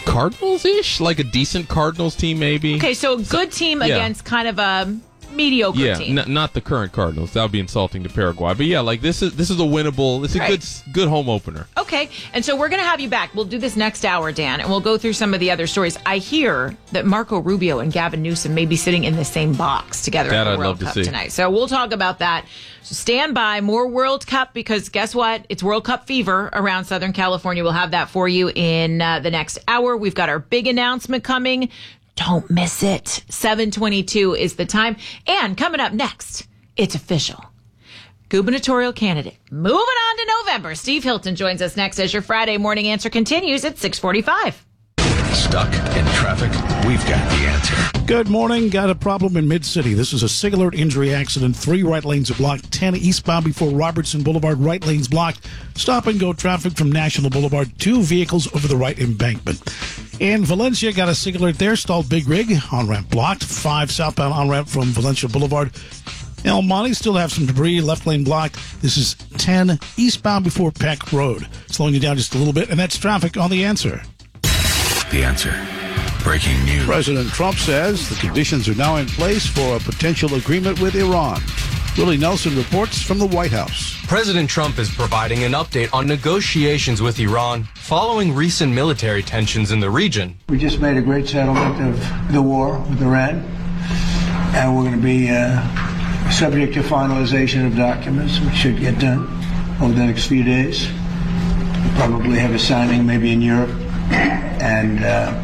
Cardinals-ish, like a decent Cardinals team, maybe. Okay, so a good team against kind of a mediocre team. Not the current Cardinals. That would be insulting to Paraguay. But yeah, like this is a winnable. It's a good home opener. Okay, and so we're going to have you back. We'll do this next hour, Dan, and we'll go through some of the other stories. I hear that Marco Rubio and Gavin Newsom may be sitting in the same box together at the World Cup tonight. So we'll talk about that. So stand by, more World Cup, because guess what? It's World Cup fever around Southern California. We'll have that for you in the next hour. We've got our big announcement coming. Don't miss it. 7:22 is the time. And coming up next, it's official. Gubernatorial candidate. Moving on to November. Steve Hilton joins us next as your Friday morning answer continues at 6:45. Stuck in traffic? We've got the answer. Good morning. Got a problem in Mid-City. This is a singular injury accident. 3 right lanes are blocked. 10 eastbound before Robertson Boulevard. Right lanes blocked. Stop and go traffic from National Boulevard. 2 vehicles over the right embankment. In Valencia, got a singular there. Stalled Big Rig. On-ramp blocked. 5 southbound on-ramp from Valencia Boulevard. El Monte still have some debris. Left lane blocked. This is 10 eastbound before Peck Road. Slowing you down just a little bit. And that's traffic on The Answer. The Answer. Breaking news. President Trump says the conditions are now in place for a potential agreement with Iran. Willie Nelson reports from the White House. President Trump is providing an update on negotiations with Iran following recent military tensions in the region. We just made a great settlement of the war with Iran, and we're going to be subject to finalization of documents, which should get done over the next few days. We'll probably have a signing maybe in Europe, and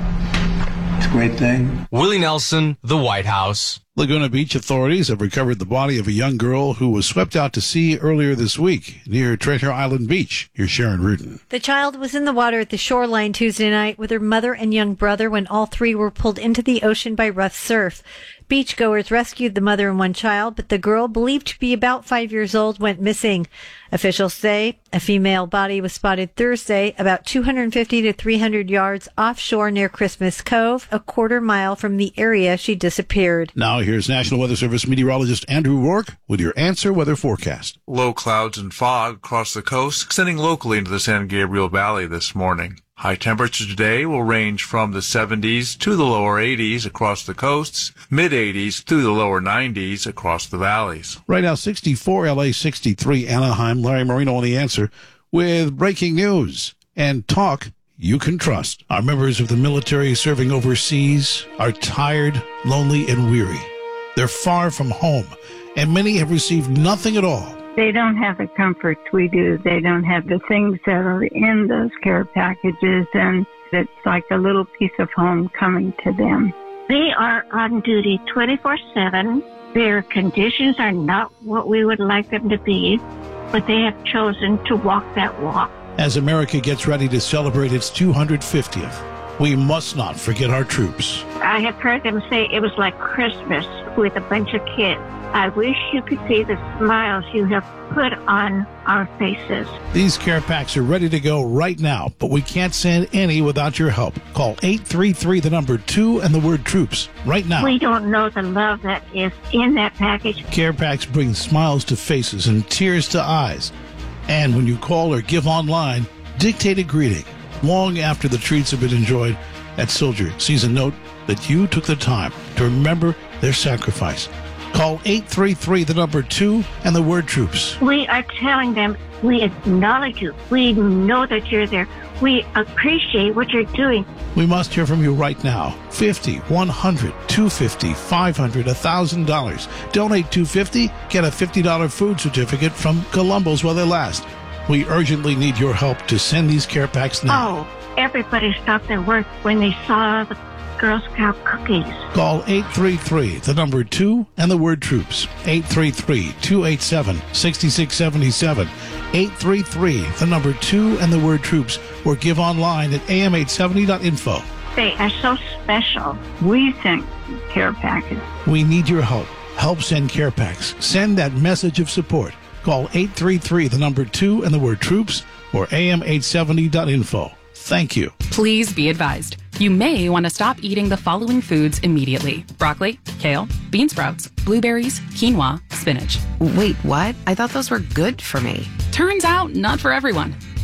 it's a great thing. Willie Nelson, the White House. Laguna Beach authorities have recovered the body of a young girl who was swept out to sea earlier this week near Treasure Island Beach. Here's Sharon Rudin. The child was in the water at the shoreline Tuesday night with her mother and young brother when all 3 were pulled into the ocean by rough surf. Beachgoers rescued the mother and 1 child, but the girl, believed to be about 5 years old, went missing. Officials say a female body was spotted Thursday about 250 to 300 yards offshore near Christmas Cove, a quarter mile from the area she disappeared. Now here's National Weather Service meteorologist Andrew Rourke with your Answer Weather forecast. Low clouds and fog across the coast, extending locally into the San Gabriel Valley this morning. High temperatures today will range from the 70s to the lower 80s across the coasts, mid-80s through the lower 90s across the valleys. Right now, 64 LA, 63 Anaheim. Larry Marino on The Answer with breaking news and talk you can trust. Our members of the military serving overseas are tired, lonely, and weary. They're far from home, and many have received nothing at all. They don't have the comforts we do. They don't have the things that are in those care packages, and it's like a little piece of home coming to them. They are on duty 24/7. Their conditions are not what we would like them to be, but they have chosen to walk that walk. As America gets ready to celebrate its 250th, we must not forget our troops. I have heard them say it was like Christmas with a bunch of kids. I wish you could see the smiles you have put on our faces. These care packs are ready to go right now, but we can't send any without your help. Call 833 the number 2 and the word troops right now. We don't know the love that is in that package. Care packs bring smiles to faces and tears to eyes. And when you call or give online, dictate a greeting. Long after the treats have been enjoyed, that soldier sees a note that you took the time to remember their sacrifice. Call 833 the number 2 and the word troops. We are telling them we acknowledge you. We know that you're there. We appreciate what you're doing. We must hear from you right now. $50, $100, $250, $500, $1,000. Donate $250, get a $50 food certificate from Columbo's while they last. We urgently need your help to send these care packs now. Oh, everybody stopped their work when they saw the Girl Scout cookies. Call 833 the number 2 and the word troops. 833-287-6677. 833 the number 2 and the word troops, or give online at am870.info. They are so special. We sent care packets. We need your help. Help send care packs. Send that message of support. Call 833 the number 2 and the word troops, or am870.info. Thank you. Please be advised. You may want to stop eating the following foods immediately: broccoli, kale, bean sprouts, blueberries, quinoa, spinach. Wait, what? I thought those were good for me. Turns out, not for everyone.